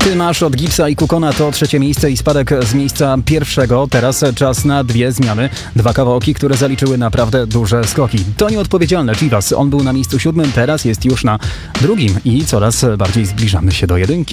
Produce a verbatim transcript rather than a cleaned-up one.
Ty masz od Gipsa i Kukona to trzecie miejsce i spadek z miejsca pierwszego. Teraz czas na dwie zmiany. Dwa kawałki, które zaliczyły naprawdę duże skoki. To nieodpowiedzialne. Chivas, on był na miejscu siódmym, teraz jest już na drugim i coraz bardziej zbliżamy się do jedynki.